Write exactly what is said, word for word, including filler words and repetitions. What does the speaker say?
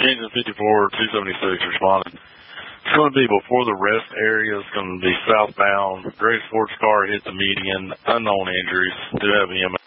Engine fifty-four, two seventy-six responded. It's going to be before the rest area. It's going to be southbound. Gray sports car hit the median. Unknown injuries. Do have E M